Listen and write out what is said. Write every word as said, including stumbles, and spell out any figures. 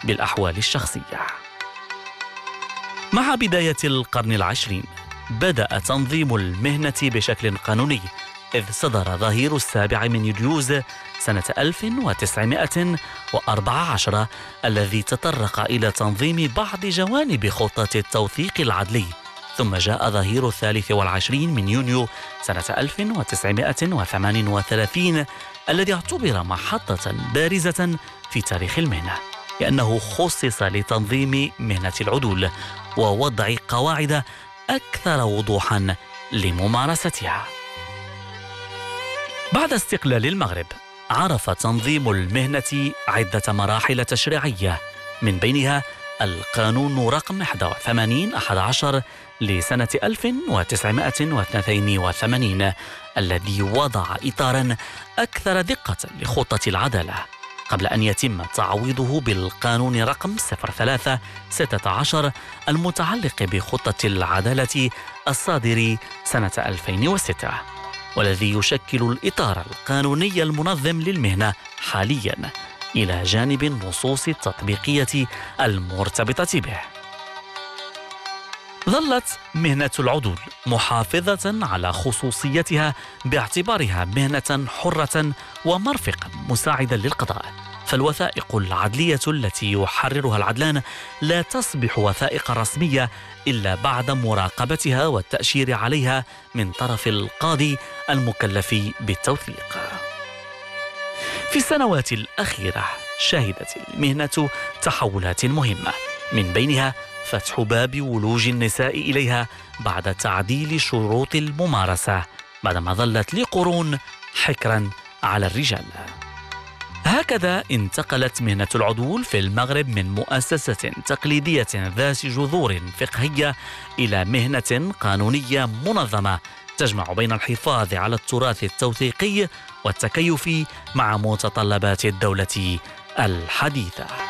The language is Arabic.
بالأحوال الشخصية. مع بداية القرن العشرين بدأ تنظيم المهنة بشكل قانوني، إذ صدر ظهير السابع من يوليوز سنة ألف وتسعمائة وأربعة عشر الذي تطرق إلى تنظيم بعض جوانب خطة التوثيق العدلي، ثم جاء ظهير الثالث والعشرين من يونيو سنة ألف وتسعمائة وثمانية وثلاثين الذي اعتبر محطة بارزة في تاريخ المهنة، لأنه خصص لتنظيم مهنة العدول ووضع قواعد أكثر وضوحا لممارستها. بعد استقلال المغرب عرف تنظيم المهنة عدة مراحل تشريعية، من بينها القانون رقم واحد وثمانين أحد عشر لسنة ألف وتسعمائة واثنين وثمانين الذي وضع إطارا أكثر دقة لخطة العدالة، قبل أن يتم تعويضه بالقانون رقم صفر ثلاثة ستة عشر المتعلق بخطة العدالة الصادر سنة ألفين وستة، والذي يشكل الإطار القانوني المنظم للمهنة حاليا، إلى جانب النصوص التطبيقية المرتبطة به. ظلت مهنة العدول محافظة على خصوصيتها باعتبارها مهنة حرة ومرفقا مساعدا للقضاء، فالوثائق العدلية التي يحررها العدلان لا تصبح وثائق رسمية إلا بعد مراقبتها والتأشير عليها من طرف القاضي المكلف بالتوثيق. في السنوات الأخيرة شهدت المهنة تحولات مهمة، من بينها فتح باب ولوج النساء إليها بعد تعديل شروط الممارسة، بعدما ظلت لقرون حكرا على الرجال. هكذا انتقلت مهنة العدول في المغرب من مؤسسة تقليدية ذات جذور فقهية إلى مهنة قانونية منظمة تجمع بين الحفاظ على التراث التوثيقي والتكيف مع متطلبات الدولة الحديثة.